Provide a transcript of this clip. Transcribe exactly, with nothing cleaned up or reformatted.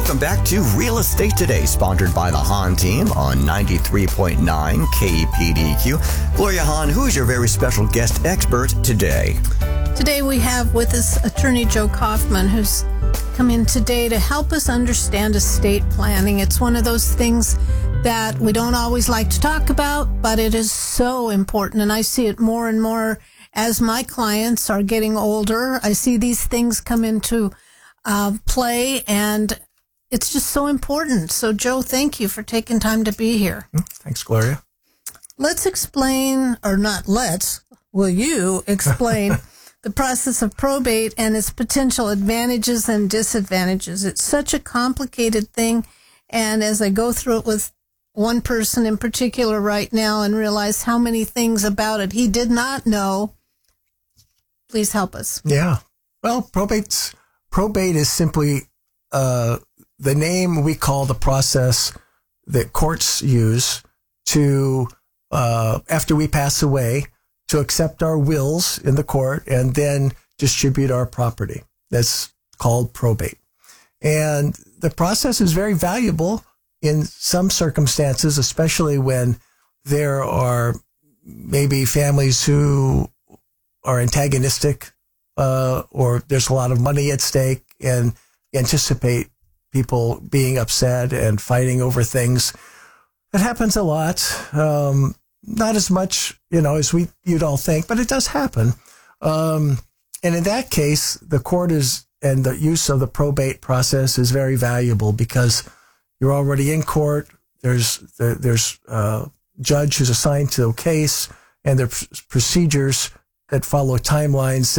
Welcome back to Real Estate Today, sponsored by the Hahn team on ninety-three point nine K P D Q. Gloria Hahn, who's your very special guest expert today? Today we have with us attorney Joe Kaufman, who's come in today to help us understand estate planning. It's one of those things that we don't always like to talk about, but it is so important, and I see it more and more as my clients are getting older. I see these things come into uh, play, and it's just so important. So, Joe, thank you for taking time to be here. Thanks, Gloria. Let's explain, or not let's, will you explain the process of probate and its potential advantages and disadvantages? It's such a complicated thing, and as I go through it with one person in particular right now and realize how many things about it he did not know, please help us. Yeah. Well, probate's, probate is simply uh, the name we call the process that courts use to, uh, after we pass away, to accept our wills in the court and then distribute our property. That's called probate. And the process is very valuable in some circumstances, especially when there are maybe families who are antagonistic, uh, or there's a lot of money at stake, and anticipate people being upset and fighting over things. It happens a lot. Um, not as much, you know, as we, you'd all think, but it does happen. Um, and in that case, the court is, and the use of the probate process is very valuable because you're already in court. There's, there, there's a judge who's assigned to a case, and there are procedures that follow timelines